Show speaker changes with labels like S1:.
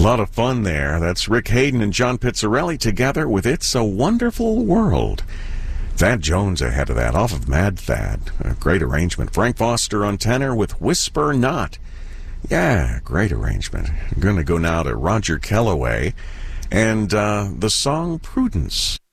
S1: lot of fun there. That's Rick Hayden and John Pizzarelli together with It's a Wonderful World. Thad Jones ahead of that, off of Mad Thad. A great arrangement. Frank Foster on tenor with Whisper Not. Yeah, great arrangement. I'm going to go now to Roger Kellaway and the song Prudence.